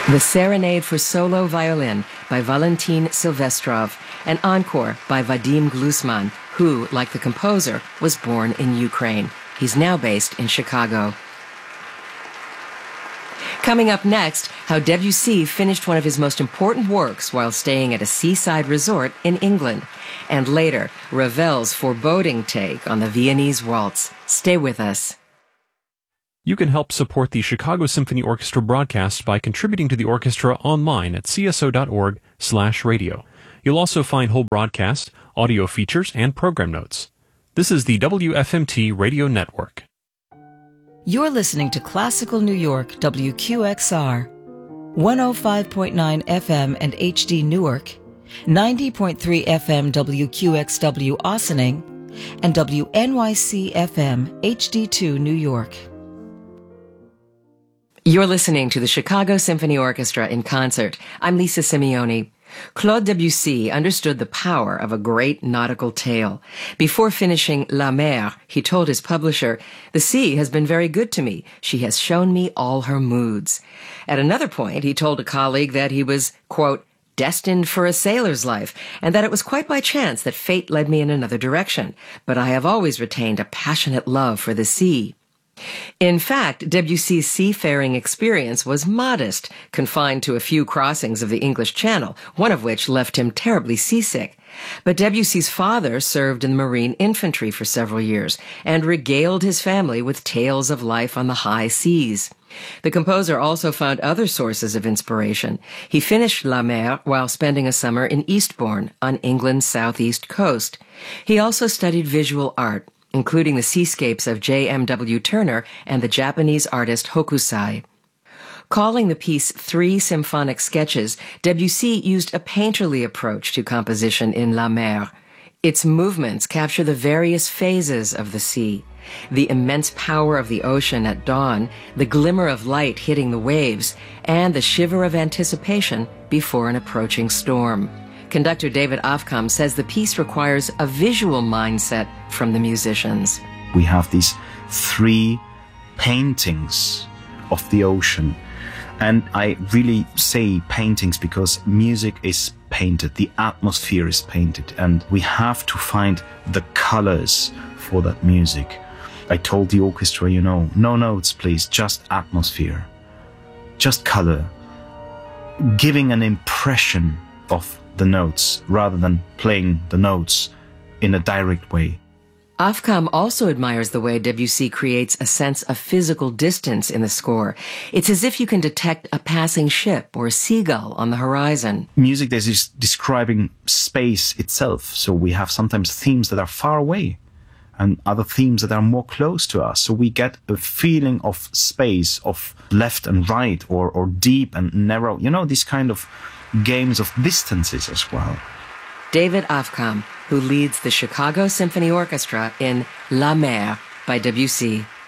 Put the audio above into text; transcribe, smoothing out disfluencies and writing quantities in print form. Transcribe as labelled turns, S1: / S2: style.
S1: The Serenade for Solo Violin by Valentin Silvestrov, an encore by Vadim Glusman, who, like the composer, was born in Ukraine. He's now based in Chicago. Coming up next, how Debussy finished one of his most important works while staying at a seaside resort in England. And later, Ravel's foreboding take on the Viennese waltz. Stay with us.
S2: You can help support the Chicago Symphony Orchestra broadcast by contributing to the orchestra online at cso.org/radio. You'll also find whole broadcasts, audio features, and program notes. This is the WFMT Radio Network.
S3: You're listening to Classical New York, WQXR, 105.9 FM and HD Newark, 90.3 FM WQXW Ossining, and WNYC FM HD2 New York.
S1: You're listening to the Chicago Symphony Orchestra in concert. I'm Lisa Simeoni. Claude Debussy understood the power of a great nautical tale. Before finishing La Mer, he told his publisher, "The sea has been very good to me. She has shown me all her moods." At another point, he told a colleague that he was, quote, destined for a sailor's life, and that it was quite by chance that fate led me in another direction. But I have always retained a passionate love for the sea. In fact, Debussy's seafaring experience was modest, confined to a few crossings of the English Channel, one of which left him terribly seasick. But Debussy's father served in the Marine Infantry for several years and regaled his family with tales of life on the high seas. The composer also found other sources of inspiration. He finished La Mer while spending a summer in Eastbourne on England's southeast coast. He also studied visual art, including the seascapes of J.M.W. Turner and the Japanese artist Hokusai. Calling the piece Three Symphonic Sketches, Debussy used a painterly approach to composition in La Mer. Its movements capture the various phases of the sea, the immense power of the ocean at dawn, the glimmer of light hitting the waves, and the shiver of anticipation before an approaching storm. Conductor David Ofcom says the piece requires a visual mindset from the musicians.
S4: We have these three paintings of the ocean. And I really say paintings because music is painted, the atmosphere is painted, and we have to find the colors for that music. I told the orchestra, no notes, please, just atmosphere, just color, giving an impression of the notes rather than playing the notes in a direct way.
S1: Ofcom also admires the way Debussy creates a sense of physical distance in the score. It's as if you can detect a passing ship or a seagull on the horizon.
S4: Music that is describing space itself. So we have sometimes themes that are far away and other themes that are more close to us. So we get a feeling of space, of left and right, or deep and narrow. These kind of games of distances as well.
S1: David Ofcom, who leads the Chicago Symphony Orchestra in La Mer by Debussy.